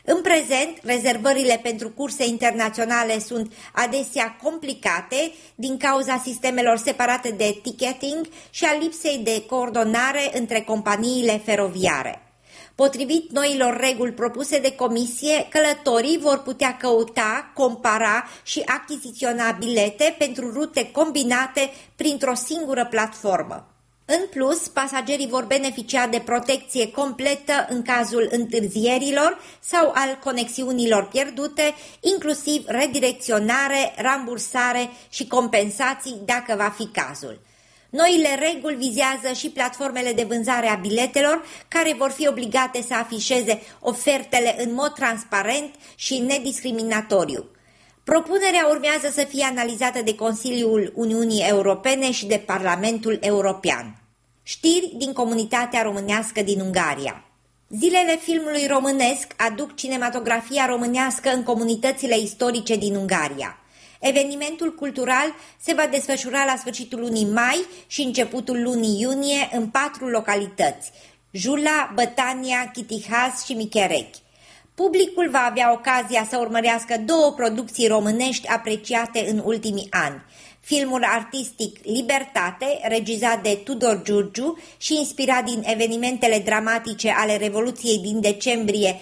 În prezent, rezervările pentru curse internaționale sunt adesea complicate din cauza sistemelor separate de ticketing și a lipsei de coordonare între companiile feroviare. Potrivit noilor reguli propuse de comisie, călătorii vor putea căuta, compara și achiziționa bilete pentru rute combinate printr-o singură platformă. În plus, pasagerii vor beneficia de protecție completă în cazul întârzierilor sau al conexiunilor pierdute, inclusiv redirecționare, rambursare și compensații dacă va fi cazul. Noile reguli vizează și platformele de vânzare a biletelor, care vor fi obligate să afișeze ofertele în mod transparent și nediscriminatoriu. Propunerea urmează să fie analizată de Consiliul Uniunii Europene și de Parlamentul European. Știri din comunitatea românească din Ungaria. Zilele filmului românesc aduc cinematografia românească în comunitățile istorice din Ungaria. Evenimentul cultural se va desfășura la sfârșitul lunii mai și începutul lunii iunie în 4 localități: Jula, Bătania, Chitihaz și Micherechi. Publicul va avea ocazia să urmărească 2 producții românești apreciate în ultimii ani. Filmul artistic Libertate, regizat de Tudor Giurgiu și inspirat din evenimentele dramatice ale Revoluției din decembrie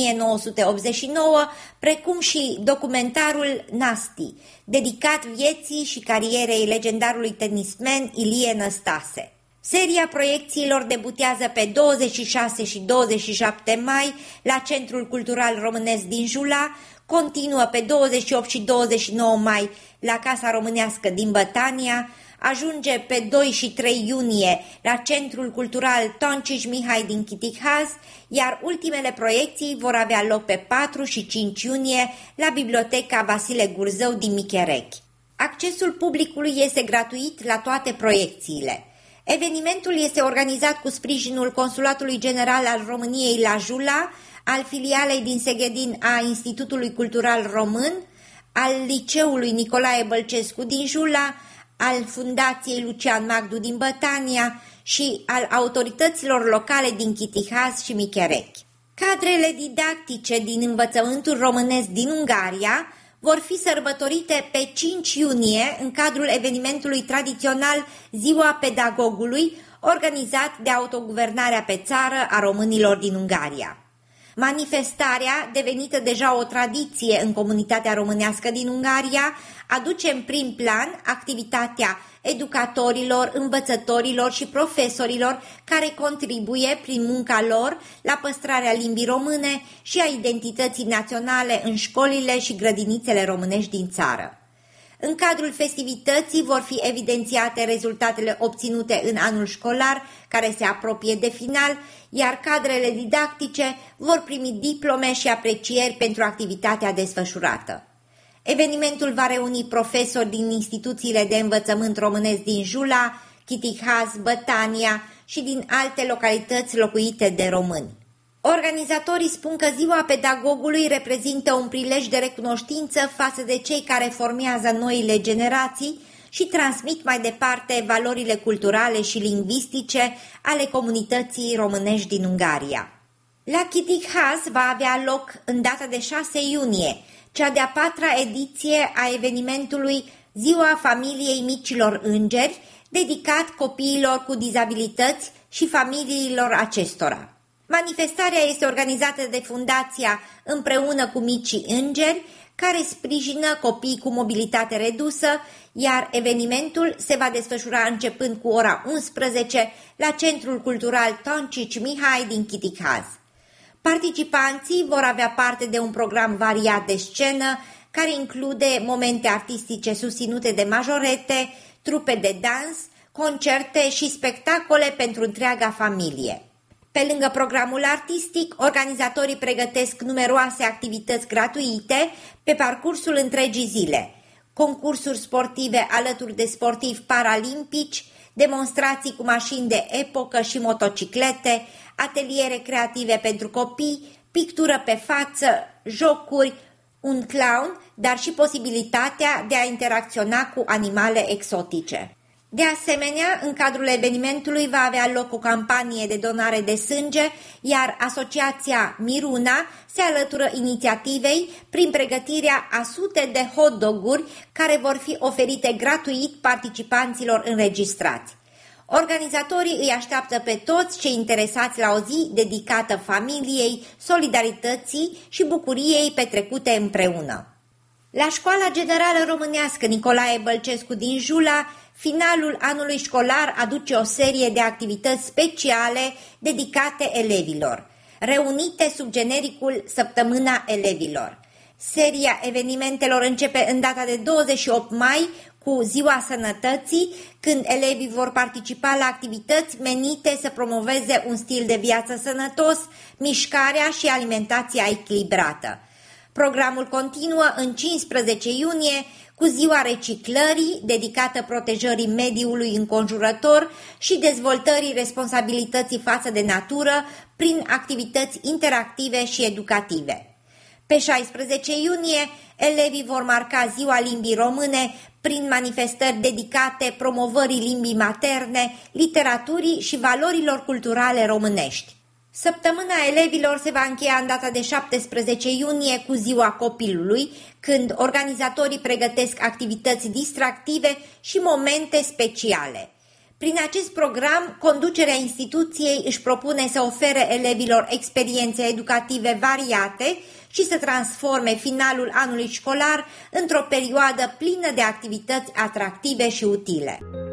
1989, precum și documentarul Nasti, dedicat vieții și carierei legendarului tenismen Ilie Năstase. Seria proiecțiilor debutează pe 26 și 27 mai la Centrul Cultural Românesc din Jula, continuă pe 28 și 29 mai la Casa Românească din Bătania, ajunge pe 2 și 3 iunie la Centrul Cultural Tonciș Mihai din Chitihaz, iar ultimele proiecții vor avea loc pe 4 și 5 iunie la Biblioteca Vasile Gurzău din Micherechi. Accesul publicului este gratuit la toate proiecțiile. Evenimentul este organizat cu sprijinul Consulatului General al României la Jula, al filialei din Seghedin a Institutului Cultural Român, al Liceului Nicolae Bălcescu din Jula, al Fundației Lucian Magdu din Bătania și al autorităților locale din Chitihaz și Micherechi. Cadrele didactice din învățământul românesc din Ungaria vor fi sărbătorite pe 5 iunie în cadrul evenimentului tradițional Ziua Pedagogului, organizat de Autoguvernarea pe țară a românilor din Ungaria. Manifestarea, devenită deja o tradiție în comunitatea românească din Ungaria, aduce în prim plan activitatea educatorilor, învățătorilor și profesorilor care contribuie prin munca lor la păstrarea limbii române și a identității naționale în școlile și grădinițele românești din țară. În cadrul festivității vor fi evidențiate rezultatele obținute în anul școlar, care se apropie de final, iar cadrele didactice vor primi diplome și aprecieri pentru activitatea desfășurată. Evenimentul va reuni profesori din instituțiile de învățământ românesc din Jula, Chitihaz, Bătania și din alte localități locuite de români. Organizatorii spun că Ziua Pedagogului reprezintă un prilej de recunoștință față de cei care formează noile generații și transmit mai departe valorile culturale și lingvistice ale comunității românești din Ungaria. La Chitihaz va avea loc în data de 6 iunie cea de-a 4-a ediție a evenimentului Ziua Familiei Micilor Îngeri, dedicat copiilor cu dizabilități și familiilor acestora. Manifestarea este organizată de Fundația Împreună cu Micii Îngeri, care sprijină copii cu mobilitate redusă, iar evenimentul se va desfășura începând cu ora 11 la Centrul Cultural Tonciș Mihai din Chitihaz. Participanții vor avea parte de un program variat de scenă, care include momente artistice susținute de majorete, trupe de dans, concerte și spectacole pentru întreaga familie. Pe lângă programul artistic, organizatorii pregătesc numeroase activități gratuite pe parcursul întregii zile: concursuri sportive alături de sportivi paralimpici, demonstrații cu mașini de epocă și motociclete, ateliere creative pentru copii, pictură pe față, jocuri, un clown, dar și posibilitatea de a interacționa cu animale exotice. De asemenea, în cadrul evenimentului va avea loc o campanie de donare de sânge, iar Asociația Miruna se alătură inițiativei prin pregătirea a sute de hot-doguri care vor fi oferite gratuit participanților înregistrați. Organizatorii îi așteaptă pe toți cei interesați la o zi dedicată familiei, solidarității și bucuriei petrecute împreună. La Școala Generală Românească Nicolae Bălcescu din Jula, finalul anului școlar aduce o serie de activități speciale dedicate elevilor, reunite sub genericul Săptămâna Elevilor. Seria evenimentelor începe în data de 28 mai cu Ziua Sănătății, când elevii vor participa la activități menite să promoveze un stil de viață sănătos, mișcarea și alimentația echilibrată. Programul continuă în 15 iunie cu Ziua Reciclării, dedicată protejării mediului înconjurător și dezvoltării responsabilității față de natură prin activități interactive și educative. Pe 16 iunie, elevii vor marca Ziua Limbii Române prin manifestări dedicate promovării limbii materne, literaturii și valorilor culturale românești. Săptămâna elevilor se va încheia în data de 17 iunie cu Ziua Copilului, când organizatorii pregătesc activități distractive și momente speciale. Prin acest program, conducerea instituției își propune să ofere elevilor experiențe educative variate și să transforme finalul anului școlar într-o perioadă plină de activități atractive și utile.